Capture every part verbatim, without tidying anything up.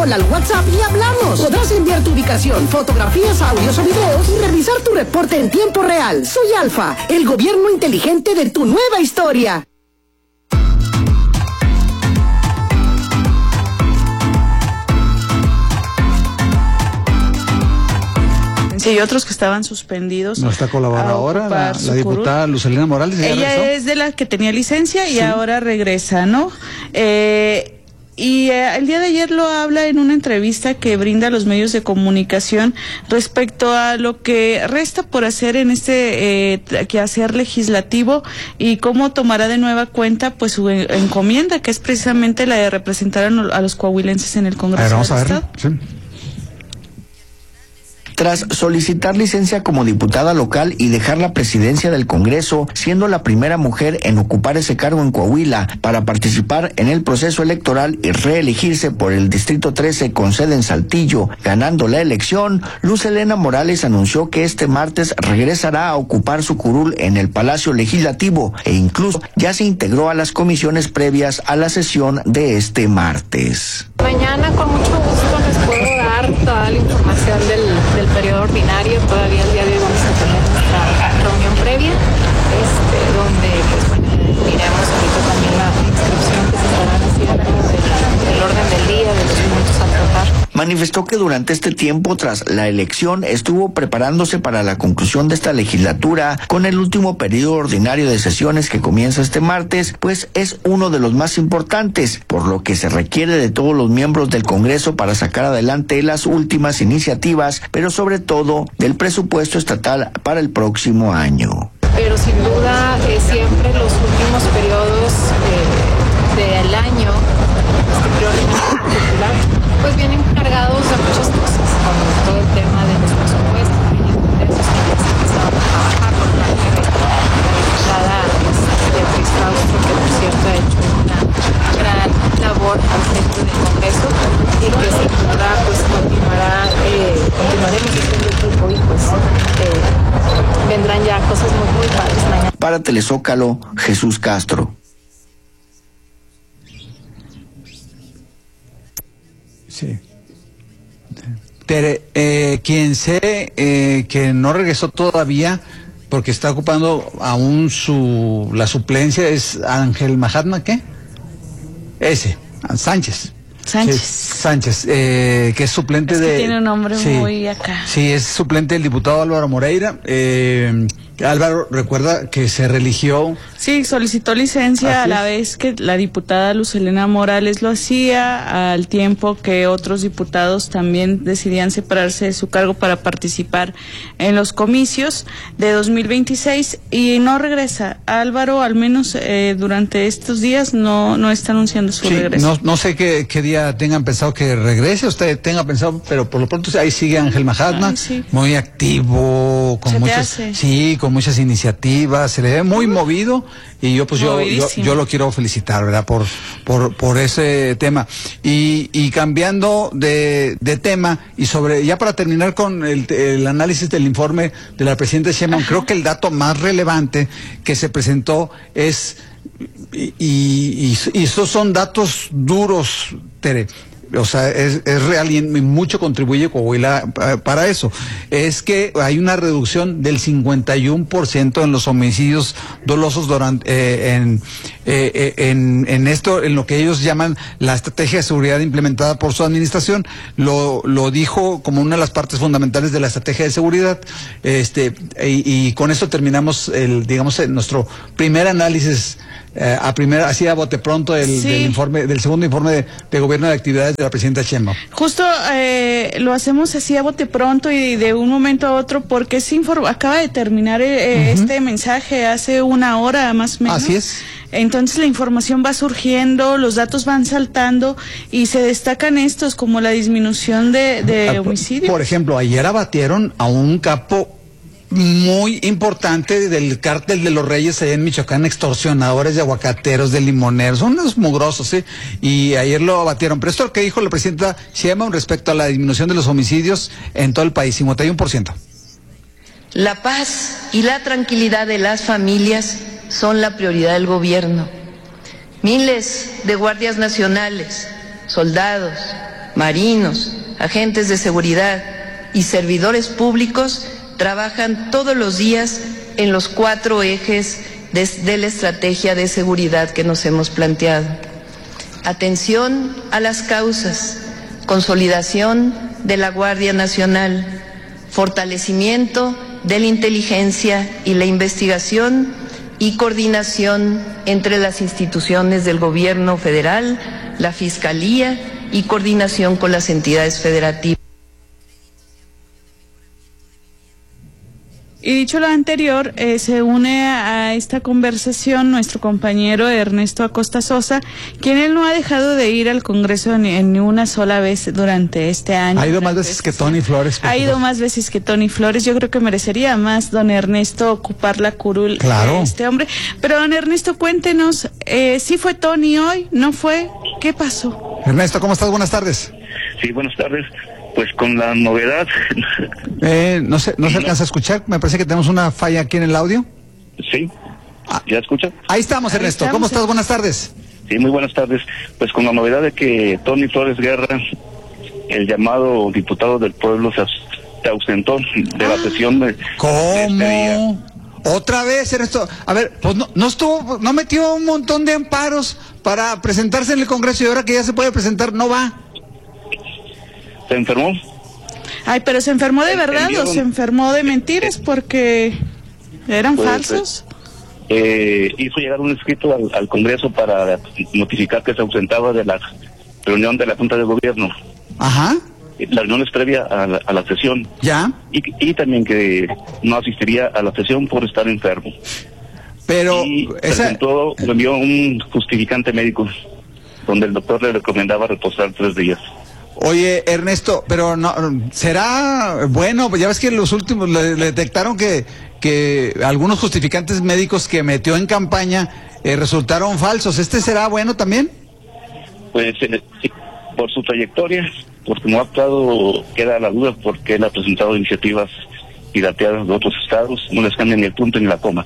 Call al WhatsApp y hablamos. Podrás enviar tu ubicación, fotografías, audios o videos y revisar tu reporte en tiempo real. Soy Alfa, el gobierno inteligente de tu nueva historia. Y otros que estaban suspendidos. Nuestra colaboradora, la, la diputada Lucelena Morales. Ella regresó. Es de la que tenía licencia y sí. ahora regresa, ¿no? Eh, y eh, el día de ayer lo habla en una entrevista que brinda a los medios de comunicación respecto a lo que resta por hacer en este eh, quehacer legislativo y cómo tomará de nueva cuenta pues su encomienda, que es precisamente la de representar a, a los coahuilenses en el Congreso. A ver, vamos del a verlo. Estado. Sí. Tras solicitar licencia como diputada local y dejar la presidencia del Congreso, siendo la primera mujer en ocupar ese cargo en Coahuila para participar en el proceso electoral y reelegirse por el Distrito trece con sede en Saltillo, ganando la elección, Lucelena Morales anunció que este martes regresará a ocupar su curul en el Palacio Legislativo e incluso ya se integró a las comisiones previas a la sesión de este martes. Mañana con mucho gusto les puedo dar toda la información del, del periodo ordinario. Todavía el día de hoy vamos a tener nuestra reunión previa, este, donde pues bueno, miremos ahorita también la inscripción que se estarán haciendo del, del orden del día, de los puntos a tratar. Manifestó que durante este tiempo tras la elección estuvo preparándose para la conclusión de esta legislatura con el último periodo ordinario de sesiones que comienza este martes, pues es uno de los más importantes, por lo que se requiere de todos los miembros del Congreso para sacar adelante las últimas iniciativas, pero sobre todo del presupuesto estatal para el próximo año. Pero sin duda eh, siempre los últimos periodos eh, del año, este periodo en particular, pues vienen cargados de muchas cosas, con todo el tema de los presupuestos y ingresos que ya se empezaron a trabajar por parte de la diputada Beatriz Claustro, que por cierto ha hecho una gran labor al frente del Congreso y que sin duda pues continuará, eh, continuaremos haciendo el tiempo y pues eh, vendrán ya cosas muy muy padres mañana. Para Telezócalo, Jesús Castro. Sí. Tere, eh, quien sé eh, que no regresó todavía porque está ocupando aún su la suplencia es Ángel Mahatma, ¿qué? Ese, Sánchez. Sánchez. Sí, Sánchez, eh, que es suplente es que de... tiene un nombre sí, muy acá. Sí, es suplente del diputado Álvaro Moreira. Eh, Álvaro, recuerda que se reeligió. Sí, solicitó licencia Así a la es. vez que la diputada Lucelena Morales lo hacía, al tiempo que otros diputados también decidían separarse de su cargo para participar en los comicios de dos mil veintiséis y no regresa. Álvaro, al menos eh, durante estos días, no no está anunciando su Sí, regreso. no, no sé qué, qué día tengan pensado que regrese, usted tenga pensado, pero por lo pronto ahí sigue Ángel Mahatma, Ay, sí. muy activo, con Se te muchas, hace. sí, con muchas iniciativas, se le ve muy uh, movido y yo pues yo, yo yo lo quiero felicitar, ¿verdad? Por por por ese tema. Y y cambiando de, de tema y sobre ya para terminar con el, el análisis del informe de la presidenta Sheinbaum, creo que el dato más relevante que se presentó es y, y, y estos son datos duros, Tere. O sea, es, es real y mucho contribuye Coahuila para eso. Es que hay una reducción del cincuenta y uno por ciento en los homicidios dolosos durante, eh, en, eh, en, en esto, en lo que ellos llaman la estrategia de seguridad implementada por su administración. Lo, lo dijo como una de las partes fundamentales de la estrategia de seguridad. Este, y, y con eso terminamos el, digamos, el, nuestro primer análisis. Eh, a primera, así a bote pronto el, sí. del informe, del segundo informe de, de gobierno de actividades de la presidenta Sheinbaum. Justo eh, lo hacemos así a bote pronto y de un momento a otro porque se informa, acaba de terminar eh, uh-huh. este mensaje hace una hora más o menos. Así es. Entonces la información va surgiendo, los datos van saltando y se destacan estos como la disminución de, de homicidios. Por ejemplo, ayer abatieron a un capo muy importante del cártel de los Reyes allá en Michoacán, extorsionadores de aguacateros, de limoneros, son unos mugrosos, ¿sí? Y ayer lo abatieron. Pero esto es lo que dijo la presidenta Sheinbaum respecto a la disminución de los homicidios en todo el país, cincuenta y uno por ciento. La paz y la tranquilidad de las familias son la prioridad del gobierno. Miles de guardias nacionales, soldados, marinos, agentes de seguridad y servidores públicos trabajan todos los días en los cuatro ejes de, de la estrategia de seguridad que nos hemos planteado. Atención a las causas, consolidación de la Guardia Nacional, fortalecimiento de la inteligencia y la investigación y coordinación entre las instituciones del Gobierno federal, la Fiscalía y coordinación con las entidades federativas. Y dicho lo anterior, eh, se une a esta conversación nuestro compañero Ernesto Acosta Sosa, quien él no ha dejado de ir al Congreso ni, ni una sola vez durante este año. Ha ido más veces que Tony Flores. Ha ido más veces que Tony Flores. Yo creo que merecería más don Ernesto ocupar la curul claro. de este hombre. Pero don Ernesto, cuéntenos, eh, ¿sí fue Tony hoy? ¿No fue? ¿Qué pasó? Ernesto, ¿cómo estás? Buenas tardes. Sí, buenas tardes. Pues con la novedad... Eh, no sé, no se alcanza a escuchar, me parece que tenemos una falla aquí en el audio. Sí, ¿ya escucha? Ahí estamos, Ernesto, Ahí estamos. ¿Cómo estás? Buenas tardes. Sí, muy buenas tardes. Pues con la novedad de que Tony Flores Guerra, el llamado diputado del pueblo, se, se ausentó de la sesión de... ¿Cómo? De este día. Otra vez, Ernesto. A ver, pues no, no estuvo, no metió un montón de amparos para presentarse en el Congreso y ahora que ya se puede presentar, no va. ¿Se enfermó? Ay, pero ¿se enfermó de verdad o se enfermó de mentiras? Porque eran pues, falsos. Eh, hizo llegar un escrito al, al Congreso para notificar que se ausentaba de la reunión de la Junta de Gobierno. Ajá. La reunión es previa a la, a la sesión. Ya. Y, y también que no asistiría a la sesión por estar enfermo. Pero y esa... presentó, envió un justificante médico donde el doctor le recomendaba reposar tres días. Oye, Ernesto, pero no será bueno, ya ves que los últimos le, le detectaron que que algunos justificantes médicos que metió en campaña eh, resultaron falsos. ¿Este será bueno también? Pues eh, sí, por su trayectoria, porque no ha actuado, queda la duda porque él ha presentado iniciativas pirateadas de otros estados, no les cambian ni el punto ni la coma.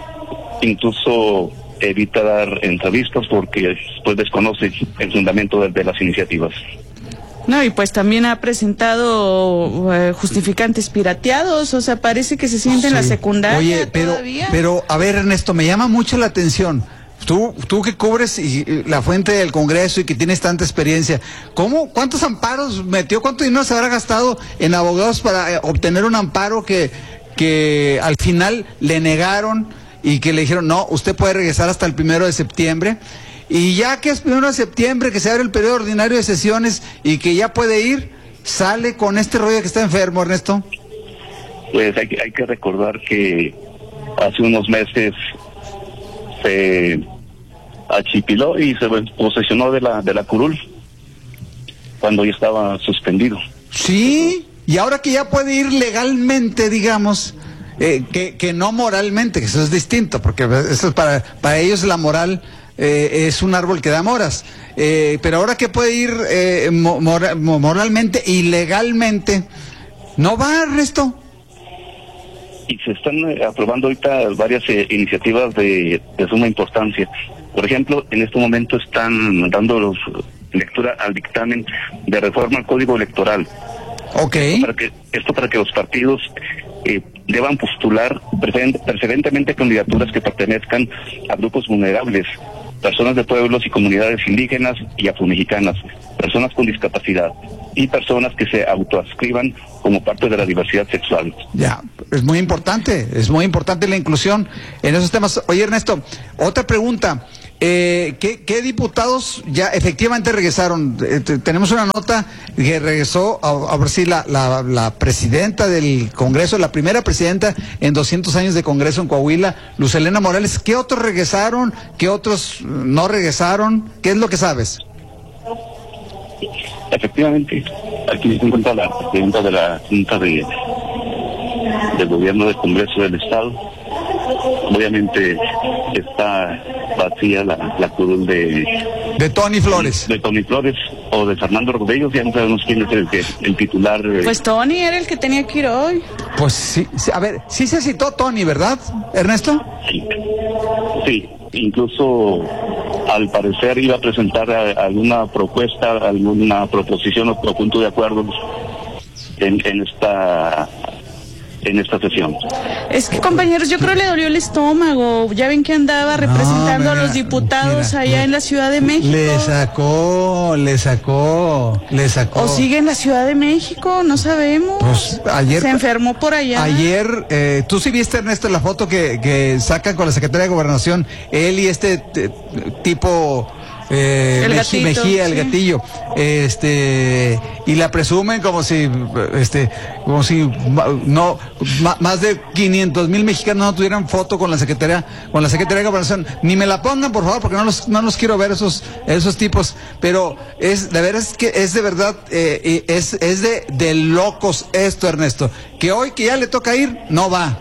Incluso evita dar entrevistas porque pues desconoce el fundamento de, de las iniciativas. No, y pues también ha presentado eh, justificantes pirateados, o sea, parece que se siente sí. en la secundaria. Oye, pero, todavía. pero, a ver, Ernesto, me llama mucho la atención. Tú, tú que cubres y, y la fuente del Congreso y que tienes tanta experiencia, ¿cómo, cuántos amparos metió, cuánto dinero se habrá gastado en abogados para eh, obtener un amparo que, que al final le negaron y que le dijeron, no, usted puede regresar hasta el primero de septiembre? Y ya que es primero de septiembre, que se abre el periodo ordinario de sesiones y que ya puede ir, sale con este rollo que está enfermo, Ernesto. Pues hay, hay que recordar que hace unos meses se achipiló y se posesionó de la de la curul cuando ya estaba suspendido. Sí, y ahora que ya puede ir legalmente, digamos, eh, que, que no moralmente, que eso es distinto, porque eso es para, para ellos la moral... Eh, es un árbol que da moras, eh, pero ahora que puede ir eh, mora, moralmente y legalmente, ¿no va, Ernesto? Y se están eh, aprobando ahorita varias eh, iniciativas de, de suma importancia. Por ejemplo, en este momento están dando los, lectura al dictamen de reforma al Código Electoral. Ok. Esto para que, esto para que los partidos eh, deban postular preferentemente candidaturas que pertenezcan a grupos vulnerables, personas de pueblos y comunidades indígenas y afromexicanas, personas con discapacidad y personas que se autoadscriban como parte de la diversidad sexual. Ya, es muy importante, es muy importante la inclusión en esos temas. Oye, Ernesto, otra pregunta. Eh, ¿qué, ¿Qué diputados ya efectivamente regresaron? Eh, tenemos una nota que regresó, a, a ver si la, la, la presidenta del Congreso, la primera presidenta en doscientos años de Congreso en Coahuila, Luz Helena Morales. ¿Qué otros regresaron? ¿Qué otros no regresaron? ¿Qué es lo que sabes? Efectivamente, aquí se encuentra la presidenta de la Junta de, del Gobierno del Congreso del Estado. Obviamente está vacía la, la curul de... De Tony Flores. De Tony Flores o de Fernando Rodríguez, ya no sabemos quién es el, el, el titular. Eh. Pues Tony era el que tenía que ir hoy. Pues sí, sí, a ver, sí se citó Tony, ¿verdad, Ernesto? Sí, sí, incluso al parecer iba a presentar a, alguna propuesta, alguna proposición o, o punto de acuerdo en, en esta en esta sesión. Es que, compañeros, yo creo que le dolió el estómago. Ya ven que andaba representando no, mira, a los diputados mira, allá mira, en la Ciudad de México. Le sacó, le sacó, le sacó. O sigue en la Ciudad de México, no sabemos. Pues ayer. Se enfermó por allá. Ayer, eh, tú sí viste, Ernesto, la foto que, que sacan con la Secretaria de Gobernación, él y este t- tipo... Eh, el Mejía, gatito, Mejía el sí. gatillo, este, y la presumen como si, este, como si no, ma, más de quinientos mil mexicanos no tuvieran foto con la secretaria, con la Secretaría de Gobernación. Ni me la pongan, por favor, porque no los, no los quiero ver esos, esos tipos. Pero es, de veras que es de verdad, eh, es, es de, de locos esto, Ernesto. Que hoy que ya le toca ir, no va.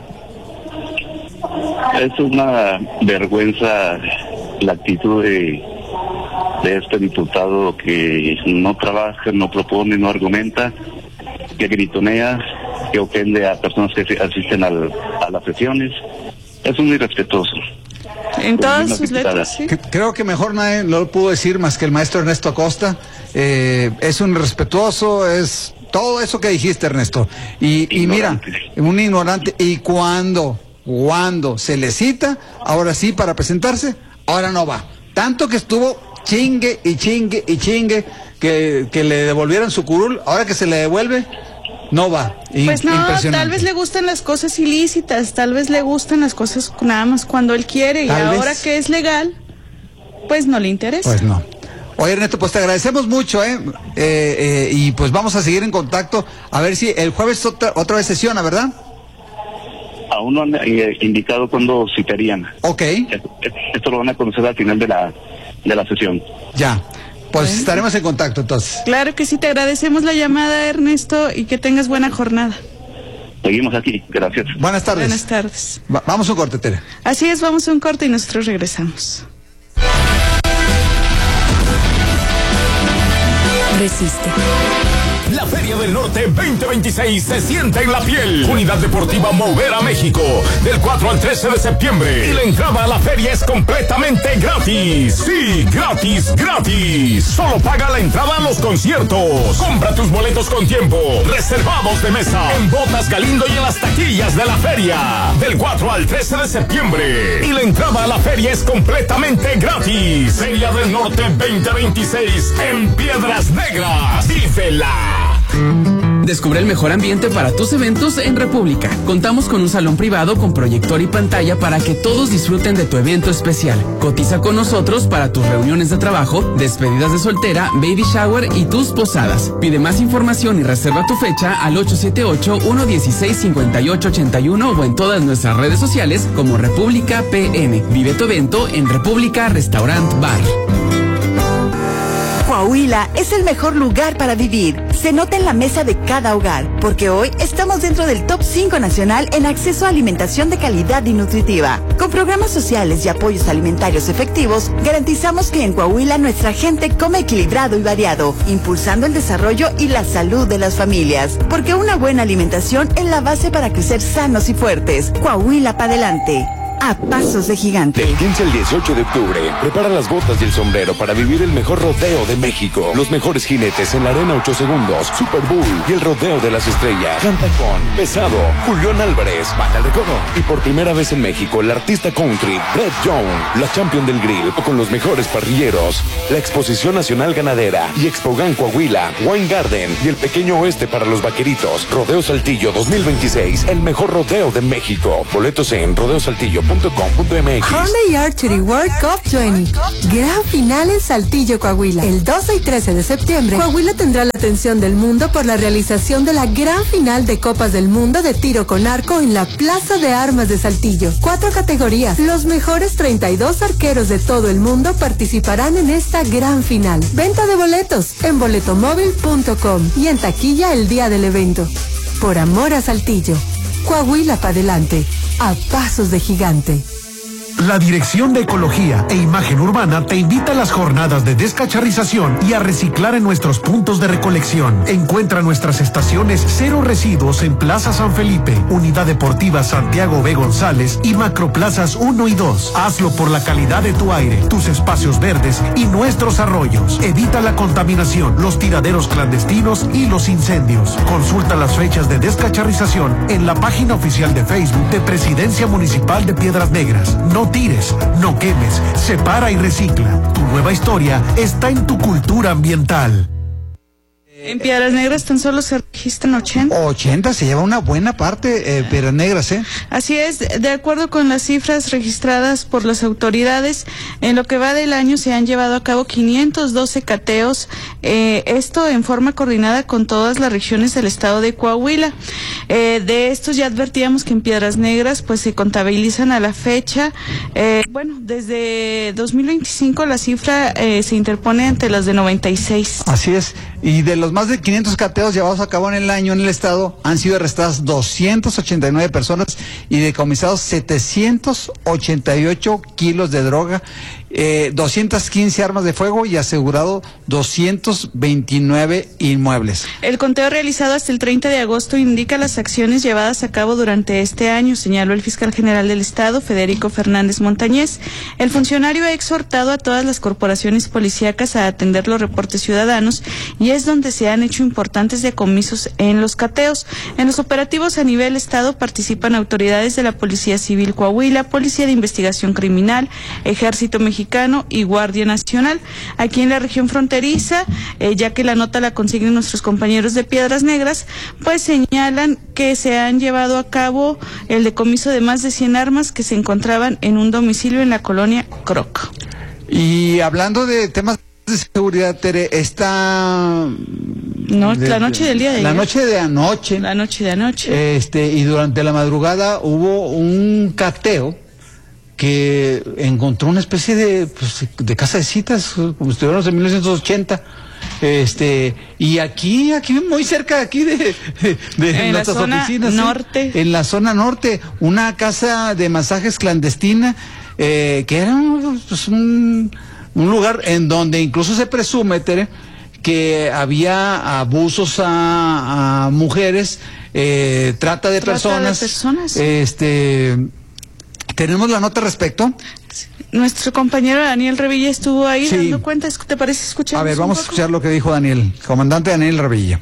Es una vergüenza la actitud de de este diputado que no trabaja, no propone, no argumenta, que gritonea, que ofende a personas que asisten al, a las sesiones. Es un irrespetuoso. En todas sus letras, sí. Creo que mejor nadie lo pudo decir más que el maestro Ernesto Acosta. Eh, es un irrespetuoso, es todo eso que dijiste, Ernesto. Y, y mira, un ignorante. Y cuando, cuando se le cita, ahora sí, para presentarse, ahora no va. Tanto que estuvo chingue y chingue y chingue que, que le devolvieran su curul, ahora que se le devuelve, no va. In, pues no, tal vez le gustan las cosas ilícitas, tal vez le gustan las cosas nada más cuando él quiere, tal y vez. Ahora que es legal, pues no le interesa. Pues no. Oye, Ernesto, pues te agradecemos mucho, ¿eh? eh, eh y pues vamos a seguir en contacto, a ver si el jueves otra, otra vez sesiona, ¿verdad? Aún no han eh, indicado cuándo citarían. Ok. Esto, esto lo van a conocer al final de la de la sesión. Ya, pues bueno, estaremos en contacto entonces. Claro que sí, te agradecemos la llamada, Ernesto, y que tengas buena jornada. Seguimos aquí, gracias. Buenas tardes. Buenas tardes. Va, vamos a un corte, Tere. Así es, vamos a un corte y nosotros regresamos. Resiste. La Feria del Norte veinte veintiséis se siente en la piel. Unidad Deportiva Movera México, del cuatro al trece de septiembre. Y la entrada a la feria es completamente gratis. Sí, gratis, gratis. Solo paga la entrada a los conciertos. Compra tus boletos con tiempo. Reservados de mesa. En Botas Galindo y en las taquillas de la feria. Del cuatro al trece de septiembre. Y la entrada a la feria es completamente gratis. Feria del Norte veinte veintiséis en Piedras Negras. ¡Vívela! Descubre el mejor ambiente para tus eventos en República. Contamos con un salón privado con proyector y pantalla para que todos disfruten de tu evento especial. Cotiza con nosotros para tus reuniones de trabajo, despedidas de soltera, baby shower y tus posadas. Pide más información y reserva tu fecha al ocho siete ocho, uno uno seis, cinco ocho ocho uno o en todas nuestras redes sociales como República P N. Vive tu evento en República Restaurant Bar. Coahuila es el mejor lugar para vivir. Se nota en la mesa de cada hogar, porque hoy estamos dentro del top cinco nacional en acceso a alimentación de calidad y nutritiva. Con programas sociales y apoyos alimentarios efectivos, garantizamos que en Coahuila nuestra gente come equilibrado y variado, impulsando el desarrollo y la salud de las familias. Porque una buena alimentación es la base para crecer sanos y fuertes. Coahuila para adelante. A pasos de gigante. Del quince al dieciocho de octubre, prepara las botas y el sombrero para vivir el mejor rodeo de México. Los mejores jinetes en la arena ocho segundos, Super Bowl y el rodeo de las estrellas. Canta con Pesado, Julián Álvarez, Banda El Recodo. Y por primera vez en México, el artista country Brett Young, la champion del grill, con los mejores parrilleros. La Exposición Nacional Ganadera y Expogan Coahuila, Wine Garden y el Pequeño Oeste para los vaqueritos. Rodeo Saltillo dos mil veintiséis, el mejor rodeo de México. Boletos en rodeo saltillo punto com punto m x. Hyundai Archery World Cup veinte. Gran final en Saltillo, Coahuila. El doce y trece de septiembre, Coahuila tendrá la atención del mundo por la realización de la gran final de Copas del Mundo de tiro con arco en la Plaza de Armas de Saltillo. Cuatro categorías. Los mejores treinta y dos arqueros de todo el mundo participarán en esta gran final. Venta de boletos en boletomóvil punto com y en taquilla el día del evento. Por amor a Saltillo. Coahuila para adelante. A pasos de gigante. La Dirección de Ecología e Imagen Urbana te invita a las jornadas de descacharrización y a reciclar en nuestros puntos de recolección. Encuentra nuestras estaciones Cero Residuos en Plaza San Felipe, Unidad Deportiva Santiago B. González y Macroplazas uno y dos. Hazlo por la calidad de tu aire, tus espacios verdes y nuestros arroyos. Evita la contaminación, los tiraderos clandestinos y los incendios. Consulta las fechas de descacharrización en la página oficial de Facebook de Presidencia Municipal de Piedras Negras. No tires, no quemes, separa y recicla. Tu nueva historia está en tu cultura ambiental. En Piedras Negras tan solo se registran ochenta. ochenta, se lleva una buena parte, eh, Piedras Negras, ¿eh? Así es, de acuerdo con las cifras registradas por las autoridades, en lo que va del año se han llevado a cabo quinientos doce cateos, eh, esto en forma coordinada con todas las regiones del estado de Coahuila. Eh, de estos ya advertíamos que en Piedras Negras pues se contabilizan a la fecha, eh, bueno, desde dos mil veinticinco la cifra eh, se interpone ante las de noventa y seis. Así es, y de los más de quinientos cateos llevados a cabo en el año en el estado, han sido arrestadas doscientas ochenta y nueve personas y decomisados setecientos ochenta y ocho kilos de droga, eh, doscientas quince armas de fuego y asegurado doscientos veintinueve inmuebles. El conteo realizado hasta el treinta de agosto indica las acciones llevadas a cabo durante este año, señaló el fiscal general del estado, Federico Fernández Montañez. El funcionario ha exhortado a todas las corporaciones policíacas a atender los reportes ciudadanos y es donde se han hecho importantes decomisos en los cateos. En los operativos a nivel estado participan autoridades de la Policía Civil Coahuila, Policía de Investigación Criminal, Ejército Mexicano y Guardia Nacional. Aquí en la región fronteriza, eh, ya que la nota la consiguen nuestros compañeros de Piedras Negras, pues señalan que se han llevado a cabo el decomiso de más de cien armas que se encontraban en un domicilio en la colonia Croc. Y hablando de temas de seguridad, Tere, esta no, de, la noche del día de la ayer. noche de anoche la noche de anoche este y durante la madrugada hubo un cateo que encontró una especie de pues, de casa de citas como estuvieron en mil novecientos ochenta, este y aquí aquí muy cerca de aquí de, de, de en nuestras la zona oficinas norte, ¿sí? En la zona norte, una casa de masajes clandestina, eh, que era pues, un un lugar en donde incluso se presume, Tere, que había abusos a, a mujeres, eh, trata de trata personas. de personas. Este, ¿tenemos la nota al respecto? Nuestro compañero Daniel Revilla estuvo ahí sí. dando cuenta. ¿Te parece escuchar? A ver, vamos a escuchar lo que dijo Daniel, comandante Daniel Revilla.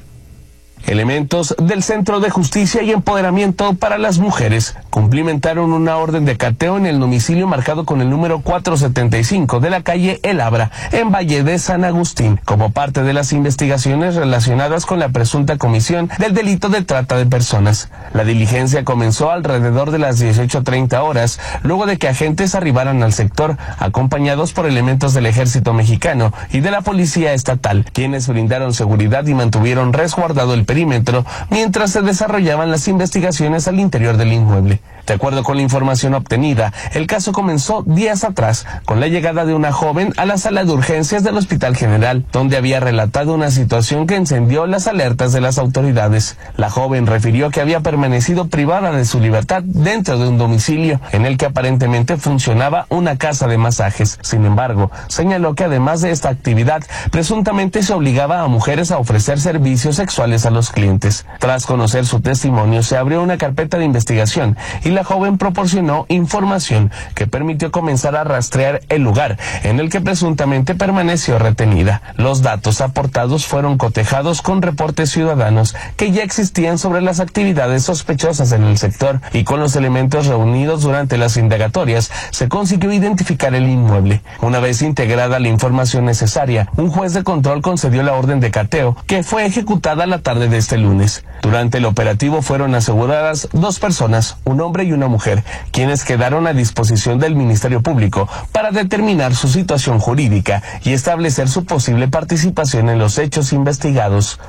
Elementos del Centro de Justicia y Empoderamiento para las Mujeres cumplimentaron una orden de cateo en el domicilio marcado con el número cuatrocientos setenta y cinco de la calle El Abra, en Valle de San Agustín, como parte de las investigaciones relacionadas con la presunta comisión del delito de trata de personas. La diligencia comenzó alrededor de las dieciocho treinta horas, luego de que agentes arribaran al sector, acompañados por elementos del Ejército Mexicano y de la Policía Estatal, quienes brindaron seguridad y mantuvieron resguardado el perímetro mientras se desarrollaban las investigaciones al interior del inmueble. De acuerdo con la información obtenida, el caso comenzó días atrás con la llegada de una joven a la sala de urgencias del Hospital General, donde había relatado una situación que encendió las alertas de las autoridades. La joven refirió que había permanecido privada de su libertad dentro de un domicilio en el que aparentemente funcionaba una casa de masajes. Sin embargo, señaló que además de esta actividad, presuntamente se obligaba a mujeres a ofrecer servicios sexuales a los clientes. Tras conocer su testimonio, se abrió una carpeta de investigación y la joven proporcionó información que permitió comenzar a rastrear el lugar en el que presuntamente permaneció retenida. Los datos aportados fueron cotejados con reportes ciudadanos que ya existían sobre las actividades sospechosas en el sector, y con los elementos reunidos durante las indagatorias se consiguió identificar el inmueble. Una vez integrada la información necesaria, un juez de control concedió la orden de cateo, que fue ejecutada la tarde de este lunes. Durante el operativo fueron aseguradas dos personas, un hombre y una mujer, quienes quedaron a disposición del Ministerio Público para determinar su situación jurídica y establecer su posible participación en los hechos investigados.